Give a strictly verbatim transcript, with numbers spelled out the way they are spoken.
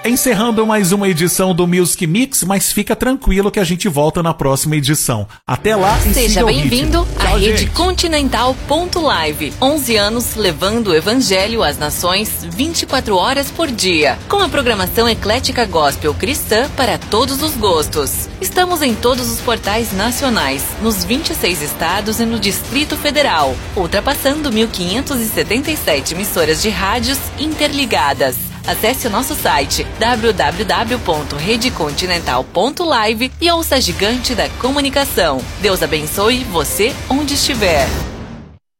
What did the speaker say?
Encerrando mais uma edição do Music Mix, mas fica tranquilo que a gente volta na próxima edição. Até lá e seja bem-vindo à Tchau, Rede gente. Continental ponto live. onze anos levando o evangelho às nações vinte e quatro horas por dia. Com a programação eclética gospel cristã para todos os gostos. Estamos em todos os portais nacionais, nos vinte e seis estados e no Distrito Federal, ultrapassando mil quinhentas e setenta e sete emissoras de rádios interligadas. Acesse o nosso site w w w ponto rede continental ponto live e ouça a gigante da comunicação. Deus abençoe você onde estiver.